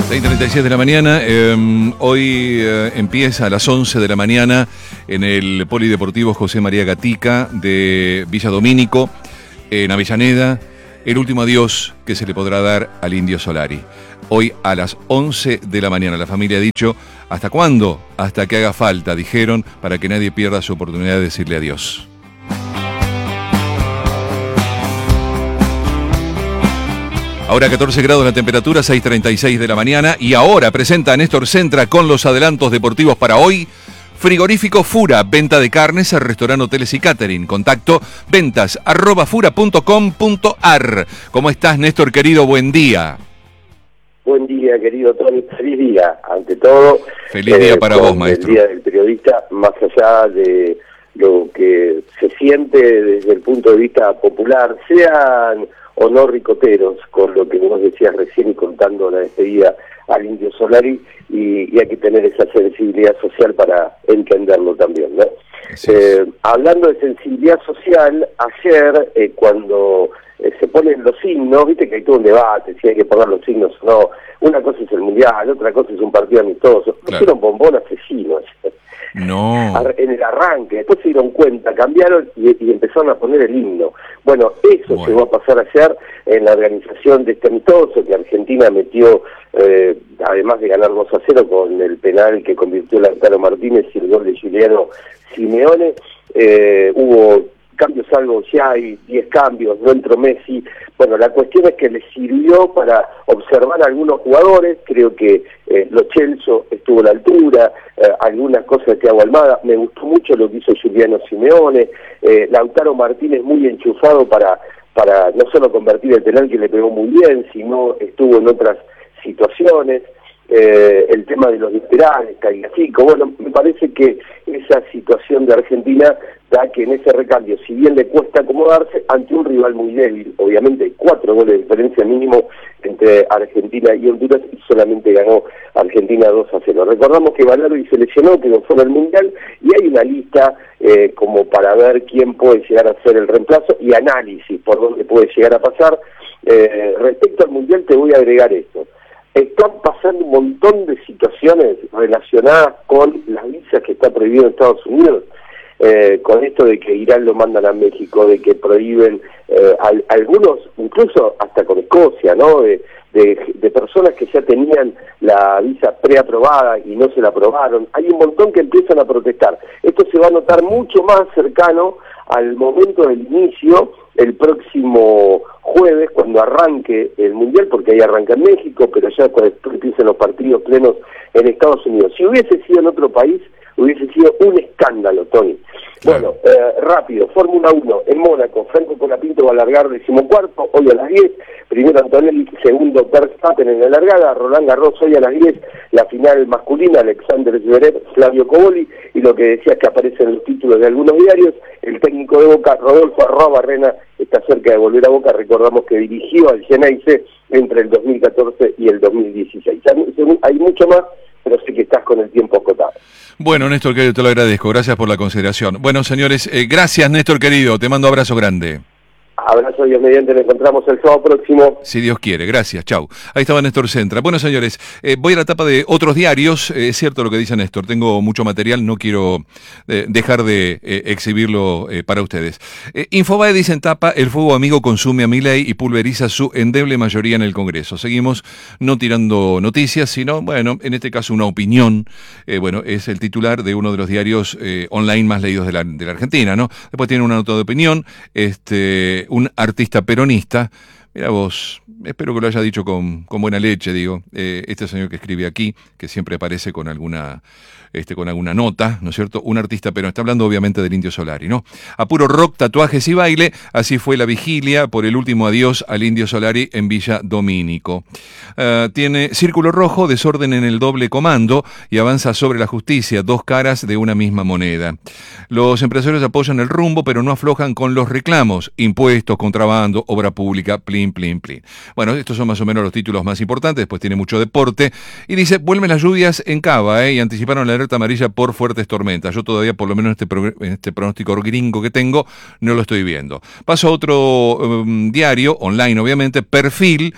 6:36 de la mañana, hoy empieza a las 11 de la mañana en el Polideportivo José María Gatica de Villa Domínico, en Avellaneda, el último adiós que se le podrá dar al Indio Solari. Hoy a las 11 de la mañana, la familia ha dicho, ¿hasta cuándo? Hasta que haga falta, dijeron, para que nadie pierda su oportunidad de decirle adiós. Ahora 14 grados la temperatura, 6:36 de la mañana, y ahora presenta a Néstor Centra con los adelantos deportivos para hoy. Frigorífico Fura, venta de carnes a restaurante, hoteles y catering. Contacto ventas@fura.com.ar. ¿Cómo estás, Néstor, querido? Buen día. Buen día, querido Tony. Feliz día, ante todo. Feliz día para vos, maestro. El Día del Periodista, más allá de lo que se siente desde el punto de vista popular, sean o no ricoteros, con lo que vos decías recién y contando la despedida al Indio Solari, y hay que tener esa sensibilidad social para entenderlo también, ¿no? Hablando de sensibilidad social, ayer cuando se ponen los signos, viste que hay todo un debate, si hay que poner los signos o no, una cosa es el Mundial, otra cosa es un partido amistoso, pusieron bombón asesino no. En el arranque, después se dieron cuenta, cambiaron y empezaron a poner el himno. Bueno, eso se va a pasar ayer en la organización de este amistoso que Argentina metió, además de ganar 2-0 con el penal que convirtió Lautaro Martínez y el gol de Giuliano Simeone. Hubo cambios, algo, ya hay 10 cambios, no entró Messi. Bueno, la cuestión es que les sirvió para observar a algunos jugadores. Creo que Lo Celso estuvo a la altura, algunas cosas de Thiago Almada. Me gustó mucho lo que hizo Giuliano Simeone, Lautaro Martínez muy enchufado para no solo convertir el penal que le pegó muy bien, sino estuvo en otras situaciones. El tema de los laterales, Tagliafico, bueno, me parece que esa situación de Argentina da que en ese recambio, si bien le cuesta acomodarse ante un rival muy débil, obviamente hay 4 goles de diferencia mínimo entre Argentina y Honduras y solamente ganó Argentina 2-0. Recordamos que Valero se lesionó, quedó fuera del Mundial, y hay una lista como para ver quién puede llegar a ser el reemplazo y análisis por dónde puede llegar a pasar. Respecto al Mundial te voy a agregar esto. Están pasando un montón de situaciones relacionadas con las visas que está prohibido en Estados Unidos, con esto de que Irán lo mandan a México, de que prohíben algunos, incluso hasta con Escocia, ¿no? De personas que ya tenían la visa preaprobada y no se la aprobaron. Hay un montón que empiezan a protestar. Esto se va a notar mucho más cercano al momento del inicio, el próximo jueves, cuando arranque el Mundial, porque ahí arranca en México, pero ya cuando empiecen los partidos plenos en Estados Unidos. Si hubiese sido en otro país, hubiese sido un escándalo, Tony. Claro. Bueno, rápido, Fórmula 1 en Mónaco, Franco Colapinto va a largar 14º, hoy a las 10, primero Antonelli, segundo Verstappen en la largada, Roland Garros hoy a las 10, la final masculina, Alexander Zverev, Flavio Cobolli, y lo que decía es que aparecen los títulos de algunos diarios, el técnico de Boca, Rodolfo Arrobarrena, está cerca de volver a Boca, recordamos que dirigió al Geneise entre el 2014 y el 2016. Hay mucho más, pero sé que estás con el tiempo acotado. Bueno, Néstor, querido, te lo agradezco. Gracias por la consideración. Bueno, señores, gracias, Néstor, querido. Te mando un abrazo grande. Abrazo, Dios mediante, nos encontramos el sábado próximo. Si Dios quiere, gracias, chau. Ahí estaba Néstor Centra. Bueno, señores, voy a la etapa de otros diarios. Es cierto lo que dice Néstor, tengo mucho material, no quiero dejar de exhibirlo para ustedes. Infobae dice en tapa, el fuego amigo consume a Milei y pulveriza su endeble mayoría en el Congreso. Seguimos no tirando noticias, sino, bueno, en este caso una opinión. Bueno, es el titular de uno de los diarios online más leídos de la Argentina, ¿no? Después tiene una nota de opinión, un artista peronista, mira vos, espero que lo haya dicho con buena leche, digo, este señor que escribe aquí, que siempre aparece con alguna nota, ¿no es cierto? Un artista peronista, está hablando obviamente del Indio Solari, ¿no? A puro rock, tatuajes y baile, así fue la vigilia por el último adiós al Indio Solari en Villa Domínico. Tiene círculo rojo, desorden en el doble comando y avanza sobre la justicia, 2 caras de una misma moneda. Los empresarios apoyan el rumbo, pero no aflojan con los reclamos, impuestos, contrabando, obra pública, plin, plin, plin. Bueno, estos son más o menos los títulos más importantes, después tiene mucho deporte, y dice, vuelven las lluvias en Cava, y anticiparon la alerta amarilla por fuertes tormentas. Yo todavía, por lo menos en este pronóstico gringo que tengo, no lo estoy viendo. Paso a otro diario, online obviamente, Perfil,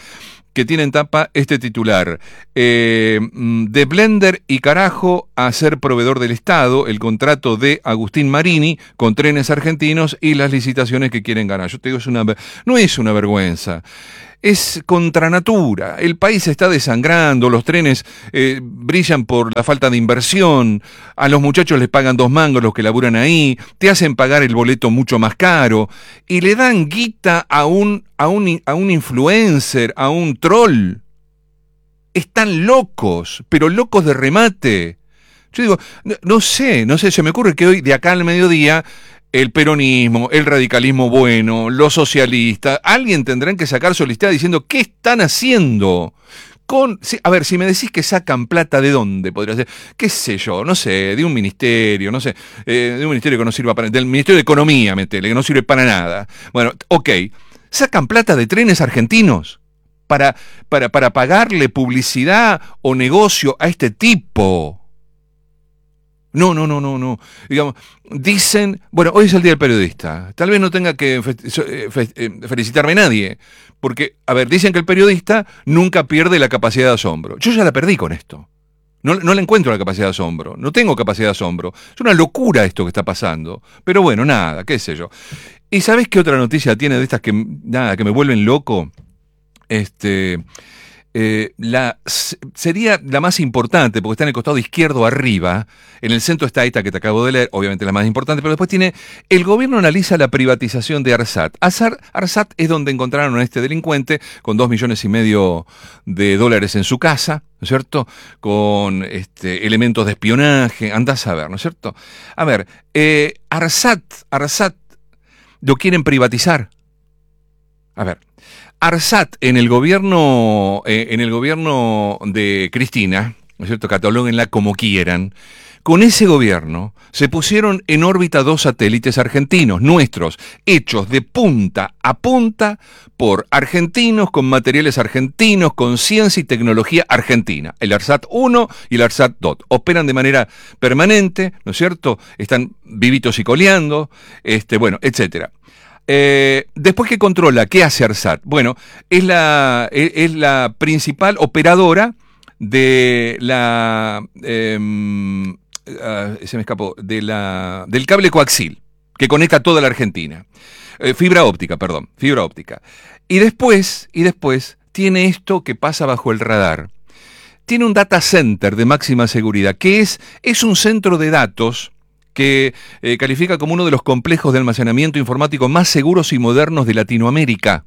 que tiene en tapa este titular. De Blender y carajo a ser proveedor del Estado, el contrato de Agustín Marini con Trenes Argentinos y las licitaciones que quieren ganar. Yo te digo, no es una vergüenza. Es contra natura. El país se está desangrando, los trenes brillan por la falta de inversión, a los muchachos les pagan 2 mangos los que laburan ahí, te hacen pagar el boleto mucho más caro y le dan guita a un influencer, a un troll. Están locos, pero locos de remate. Yo digo, no sé, se me ocurre que hoy, de acá al mediodía, el peronismo, el radicalismo bueno, los socialistas, alguien tendrán que sacar su lista diciendo ¿qué están haciendo? A ver, si me decís que sacan plata, ¿de dónde podría ser? ¿Qué sé yo? No sé, de un ministerio, no sé, de un ministerio que no sirva para... Del Ministerio de Economía, metele, que no sirve para nada. Bueno, ok, sacan plata de Trenes Argentinos para pagarle publicidad o negocio a este tipo. No. Digamos, dicen, bueno, hoy es el Día del Periodista. Tal vez no tenga que felicitarme nadie. Porque, a ver, dicen que el periodista nunca pierde la capacidad de asombro. Yo ya la perdí con esto. No le encuentro la capacidad de asombro. No tengo capacidad de asombro. Es una locura esto que está pasando. Pero bueno, nada, qué sé yo. ¿Y sabés qué otra noticia tiene de estas que me vuelven loco? Sería la más importante, porque está en el costado izquierdo arriba. En el centro está esta que te acabo de leer, obviamente la más importante, pero después tiene: el gobierno analiza la privatización de ARSAT. ARSAT es donde encontraron a este delincuente con $2,5 millones de dólares en su casa, ¿no es cierto? Con elementos de espionaje, andás a ver, ¿no es cierto? A ver, ARSAT lo quieren privatizar. A ver, ARSAT en el gobierno de Cristina, ¿no es cierto? Catalóguenla como quieran. Con ese gobierno se pusieron en órbita 2 satélites argentinos, nuestros, hechos de punta a punta por argentinos, con materiales argentinos, con ciencia y tecnología argentina. El ARSAT 1 y el ARSAT 2. Operan de manera permanente, ¿no es cierto? Están vivitos y coleando, bueno, etcétera. Después que controla, ¿qué hace ARSAT? Bueno, es la principal operadora de del cable coaxil, que conecta toda la Argentina. Fibra óptica. Y después tiene esto que pasa bajo el radar. Tiene un data center de máxima seguridad, que es un centro de datos que califica como uno de los complejos de almacenamiento informático más seguros y modernos de Latinoamérica.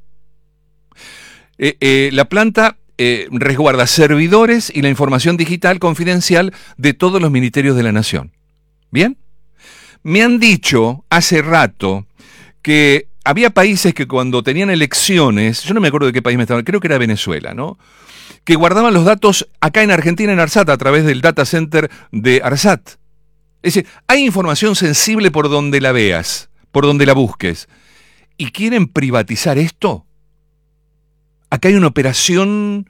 La planta resguarda servidores y la información digital confidencial de todos los ministerios de la Nación. ¿Bien? Me han dicho hace rato que había países que cuando tenían elecciones, yo no me acuerdo de qué país me estaba, creo que era Venezuela, ¿no?, que guardaban los datos acá en Argentina, en ARSAT, a través del data center de ARSAT. Es decir, hay información sensible por donde la veas, por donde la busques. ¿Y quieren privatizar esto? Acá hay una operación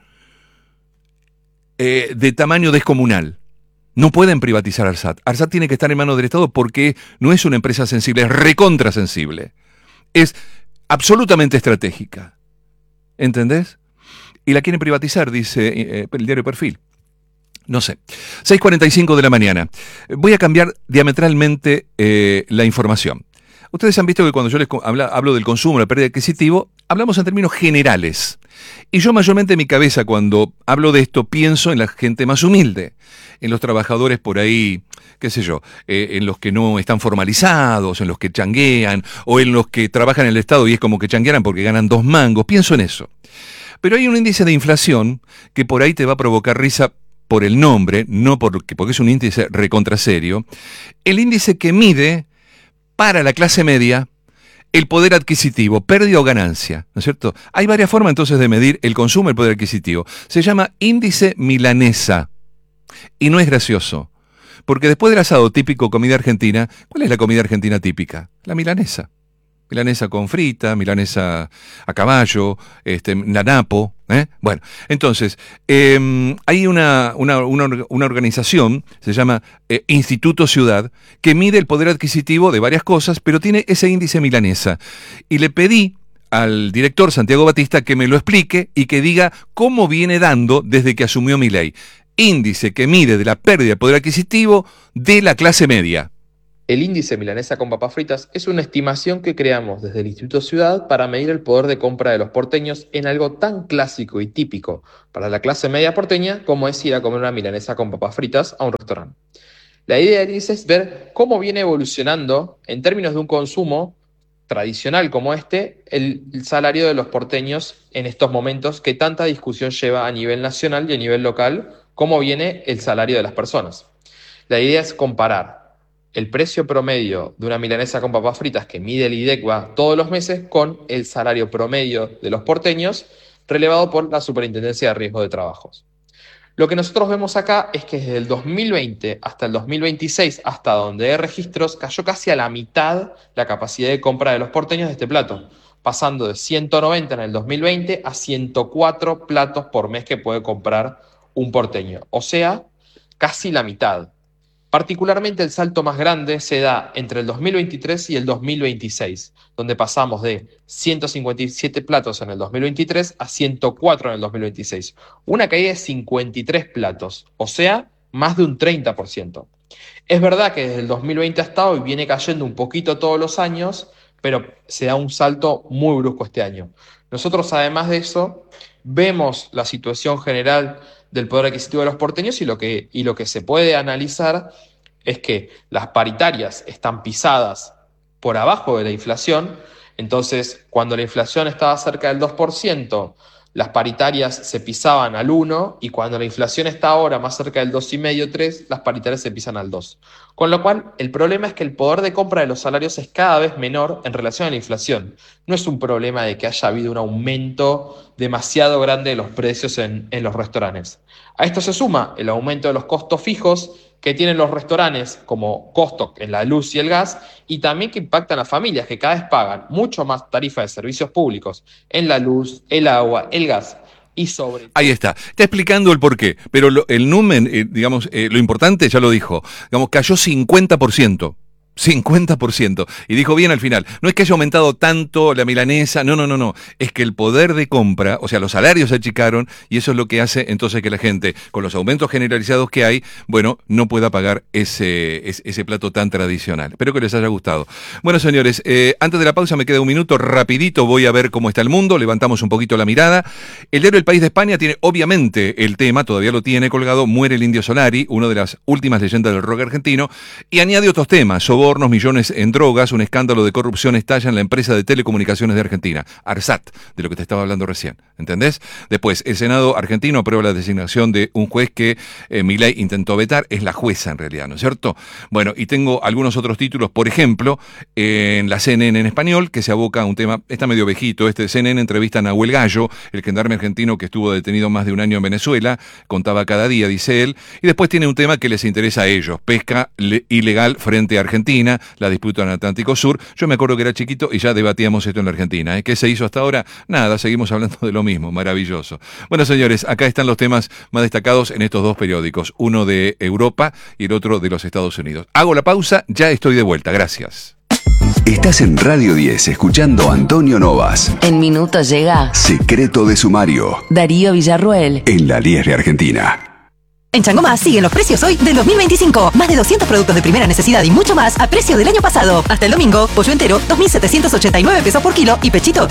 de tamaño descomunal. No pueden privatizar ARSAT. ARSAT tiene que estar en manos del Estado porque no es una empresa sensible, es recontra sensible. Es absolutamente estratégica. ¿Entendés? Y la quieren privatizar, dice el diario Perfil. No sé. 6:45 de la mañana. Voy a cambiar diametralmente la información. Ustedes han visto que cuando yo les hablo del consumo, la pérdida adquisitivo, hablamos en términos generales. Y yo mayormente en mi cabeza, cuando hablo de esto, pienso en la gente más humilde, en los trabajadores por ahí, qué sé yo, en los que no están formalizados, en los que changuean, o en los que trabajan en el Estado y es como que changuearan porque ganan 2 mangos. Pienso en eso. Pero hay un índice de inflación que por ahí te va a provocar risa por el nombre, no porque es un índice recontra serio. El índice que mide para la clase media el poder adquisitivo, pérdida o ganancia, ¿no es cierto? Hay varias formas entonces de medir el consumo y el poder adquisitivo. Se llama índice milanesa. Y no es gracioso, porque después del asado típico comida argentina, ¿cuál es la comida argentina típica? La milanesa. Milanesa con frita, milanesa a caballo, la napo. Bueno, entonces, hay una organización, se llama Instituto Ciudad, que mide el poder adquisitivo de varias cosas, pero tiene ese índice milanesa. Y le pedí al director Santiago Batista que me lo explique y que diga cómo viene dando desde que asumió Milei. Índice que mide de la pérdida de poder adquisitivo de la clase media. El índice milanesa con papas fritas es una estimación que creamos desde el Instituto Ciudad para medir el poder de compra de los porteños en algo tan clásico y típico para la clase media porteña como es ir a comer una milanesa con papas fritas a un restaurante. La idea del índice es ver cómo viene evolucionando en términos de un consumo tradicional como el salario de los porteños en estos momentos que tanta discusión lleva a nivel nacional y a nivel local, cómo viene el salario de las personas. La idea es comparar el precio promedio de una milanesa con papas fritas que mide el IDECBA todos los meses con el salario promedio de los porteños relevado por la Superintendencia de Riesgo de Trabajos. Lo que nosotros vemos acá es que desde el 2020 hasta el 2026, hasta donde hay registros, cayó casi a la mitad la capacidad de compra de los porteños de este plato, pasando de 190 en el 2020 a 104 platos por mes que puede comprar un porteño, o sea, casi la mitad. Particularmente el salto más grande se da entre el 2023 y el 2026, donde pasamos de 157 platos en el 2023 a 104 en el 2026. Una caída de 53 platos, o sea, más de un 30%. Es verdad que desde el 2020 hasta hoy viene cayendo un poquito todos los años, pero se da un salto muy brusco este año. Nosotros, además de eso, vemos la situación general del poder adquisitivo de los porteños y lo que se puede analizar es que las paritarias están pisadas por abajo de la inflación. Entonces, cuando la inflación estaba cerca del 2%, las paritarias se pisaban al 1%, y cuando la inflación está ahora más cerca del 2,5-3%, las paritarias se pisan al 2%. Con lo cual, el problema es que el poder de compra de los salarios es cada vez menor en relación a la inflación. No es un problema de que haya habido un aumento demasiado grande de los precios en los restaurantes. A esto se suma el aumento de los costos fijos que tienen los restaurantes como costo en la luz y el gas, y también que impactan a las familias que cada vez pagan mucho más tarifa de servicios públicos en la luz, el agua, el gas y sobre todo. Ahí está explicando el porqué, pero el número, lo importante ya lo dijo, cayó 50%. 50%. Y dijo bien al final, no es que haya aumentado tanto la milanesa, no, es que el poder de compra, o sea, los salarios se achicaron, y eso es lo que hace entonces que la gente, con los aumentos generalizados que hay, bueno, no pueda pagar ese plato tan tradicional. Espero que les haya gustado. Bueno, señores, antes de la pausa me queda un minuto, rapidito voy a ver cómo está el mundo, levantamos un poquito la mirada. El diario El País de España tiene obviamente el tema, todavía lo tiene colgado, muere el Indio Solari, una de las últimas leyendas del rock argentino, y añade otros temas, sobornos, millones en drogas, un escándalo de corrupción estalla en la empresa de telecomunicaciones de Argentina, ARSAT, de lo que te estaba hablando recién, ¿entendés? Después, el Senado argentino aprueba la designación de un juez que Milei intentó vetar, es la jueza en realidad, ¿no es cierto? Bueno, y tengo algunos otros títulos, por ejemplo, en la CNN en español, que se aboca a un tema, está medio vejito, CNN entrevista a Nahuel Gallo, el gendarme argentino que estuvo detenido más de un año en Venezuela, contaba cada día, dice él, y después tiene un tema que les interesa a ellos, pesca ilegal frente a Argentina, la disputa en el Atlántico Sur. Yo me acuerdo que era chiquito y ya debatíamos esto en la Argentina. ¿Qué se hizo hasta ahora? Nada, seguimos hablando de lo mismo, maravilloso. Bueno, señores, acá están los temas más destacados en estos dos periódicos, uno de Europa y el otro de los Estados Unidos. Hago la pausa, ya estoy de vuelta, gracias. Estás en Radio 10 escuchando a Antonio Novas. En minutos llega Secreto de Sumario. Darío Villarroel. En la 10 de Argentina. En Chango Más siguen los precios hoy del 2025. Más de 200 productos de primera necesidad y mucho más a precio del año pasado. Hasta el domingo, pollo entero, 2.789 pesos por kilo. Y pechito,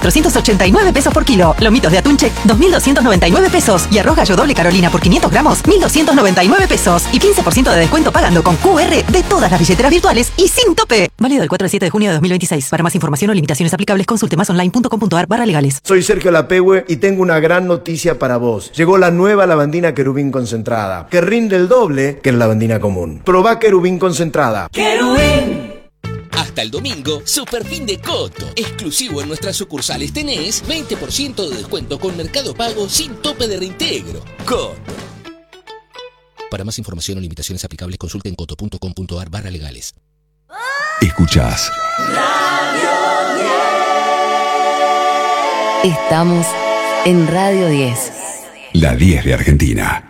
7.489 pesos por kilo. Lomitos de atún check, 2.299 pesos. Y arroz gallo doble Carolina por 500 gramos, 1.299 pesos. Y 15% de descuento pagando con QR de todas las billeteras virtuales y sin tope. Válido del 4 al 7 de junio de 2026. Para más información o limitaciones aplicables, consulte másonline.com.ar/legales. Soy Sergio Lapehue y tengo una gran noticia para vos. Llegó la nueva lavandina Querubín concentrada, que rinde el doble que la lavandina común. Probá Querubín concentrada. ¡Querubín! Hasta el domingo, super fin de Coto. Exclusivo en nuestras sucursales tenés 20% de descuento con Mercado Pago sin tope de reintegro. Coto. Para más información o limitaciones aplicables, consulten coto.com.ar/legales. Escuchás Radio 10. Estamos en Radio 10. la 10 de Argentina.